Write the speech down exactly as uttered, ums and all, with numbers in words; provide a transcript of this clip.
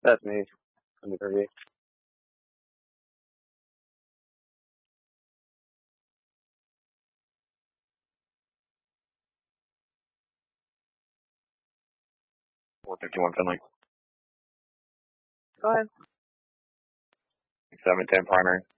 That's me. Let me review. four fifty-one Finley. Go ahead. seven ten primary.